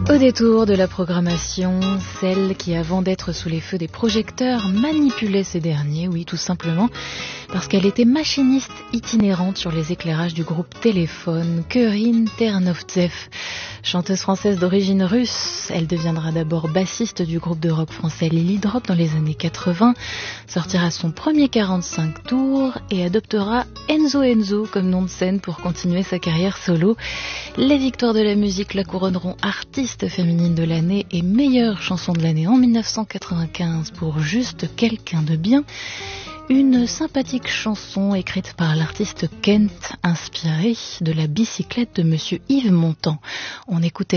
Au détour de la programmation, celle qui, avant d'être sous les feux des projecteurs, manipulait ces derniers, oui, tout simplement, parce qu'elle était machiniste itinérante sur les éclairages du groupe Téléphone, Corinne Ternovtsev. Chanteuse française d'origine russe, elle deviendra d'abord bassiste du groupe de rock français Lily Drop dans les années 80, sortira son premier 45 tours et adoptera Enzo Enzo comme nom de scène pour continuer sa carrière solo. Les victoires de la musique la couronneront artiste féminine de l'année et meilleure chanson de l'année en 1995 pour Juste quelqu'un de bien. Une sympathique chanson écrite par l'artiste Kent, inspirée de la bicyclette de Monsieur Yves Montand. On écoutait